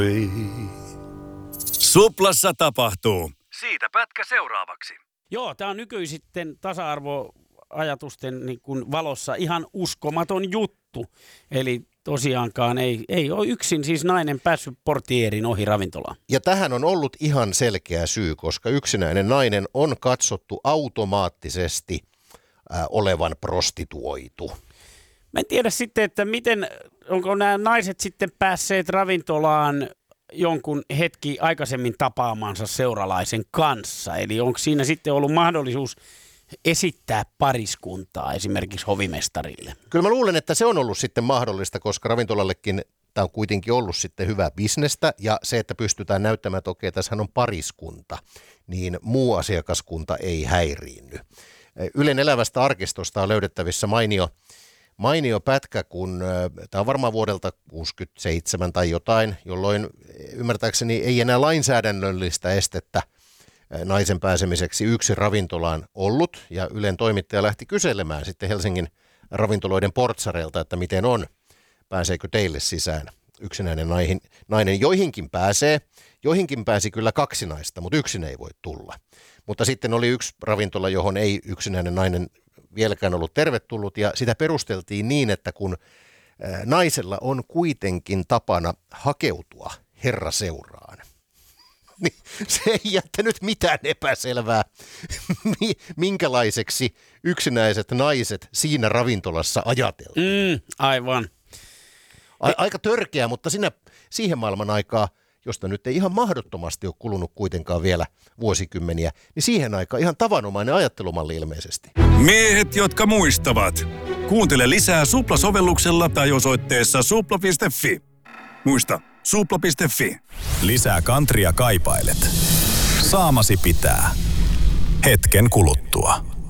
Suplassa tapahtuu. Siitä pätkä seuraavaksi. Joo, tämä on nykyisten tasa-arvoajatusten niin kuin valossa ihan uskomaton juttu. Eli tosiaankaan ei ole yksin siis nainen päässyt portierin ohi ravintolaan. Ja tähän on ollut ihan selkeä syy, koska yksinäinen nainen on katsottu automaattisesti olevan prostituoitu. Mä en tiedä sitten, että onko nämä naiset sitten päässeet ravintolaan jonkun hetki aikaisemmin tapaamansa seuralaisen kanssa. Eli onko siinä sitten ollut mahdollisuus esittää pariskuntaa esimerkiksi hovimestarille? Kyllä mä luulen, että se on ollut sitten mahdollista, koska ravintolallekin tämä on kuitenkin ollut sitten hyvää bisnestä. Ja se, että pystytään näyttämään, että okei, tässähän on pariskunta, niin muu asiakaskunta ei häiriinny. Ylen elävästä arkistosta on löydettävissä mainio pätkä, kun tämä on varmaan vuodelta 67 tai jotain, jolloin ymmärtääkseni ei enää lainsäädännöllistä estettä naisen pääsemiseksi yksin ravintolaan ollut. Ja Ylen toimittaja lähti kyselemään sitten Helsingin ravintoloiden portsareilta, että miten on, pääseekö teille sisään yksinäinen nainen. Joihinkin pääsi kyllä 2 naista, mutta yksin ei voi tulla. Mutta sitten oli yksi ravintola, johon ei yksinäinen nainen vieläkään ollut tervetullut, ja sitä perusteltiin niin, että kun naisella on kuitenkin tapana hakeutua herraseuraan, niin se ei jättänyt mitään epäselvää, minkälaiseksi yksinäiset naiset siinä ravintolassa ajateltiin. Aivan. Aika törkeä, mutta siihen maailman aikaa, josta nyt ei ihan mahdottomasti ole kulunut kuitenkaan vielä vuosikymmeniä, niin siihen aikaan ihan tavanomainen ajattelumalli ilmeisesti. Miehet, jotka muistavat. Kuuntele lisää Supla-sovelluksella tai osoitteessa supla.fi. Muista, supla.fi. Lisää kantria kaipailet. Saamasi pitää. Hetken kuluttua.